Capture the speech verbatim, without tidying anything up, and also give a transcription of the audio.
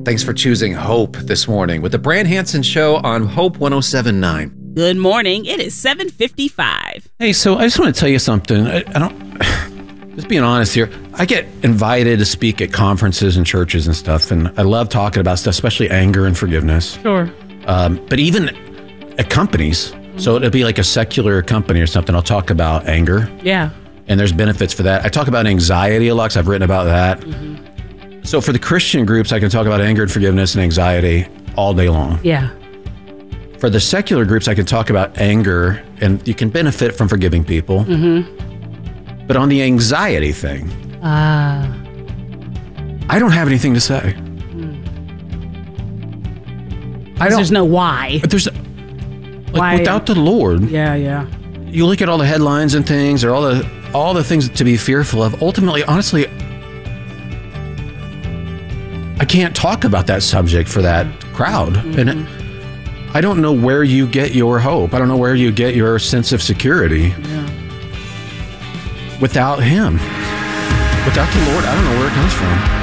Thanks for choosing Hope this morning with the Brand Hansen Show on Hope one oh seven point nine. Good morning. It is seven fifty-five. Hey, so I just want to tell you something. I, I don't, just being honest here, I get invited to speak at conferences and churches and stuff, and I love talking about stuff, especially anger and forgiveness. Sure. Um, but even at companies, so it'll be like a secular company or something, I'll talk about anger. Yeah. And there's benefits for that. I talk about anxiety a lot because I've written about that. Mm-hmm. So for the Christian groups, I can talk about anger and forgiveness and anxiety all day long. Yeah. For the secular groups, I can talk about anger, and you can benefit from forgiving people. Mm-hmm. But on the anxiety thing, uh. I don't have anything to say. Mm. I don't, there's no why. There's like why? Without the Lord. Yeah, yeah. You look at all the headlines and things, or all the all the things to be fearful of. Ultimately, honestly, I can't talk about that subject for that crowd. Mm-hmm. And it, I don't know where you get your hope. I don't know where you get your sense of security. Yeah. Without Him. Without the Lord, I don't know where it comes from.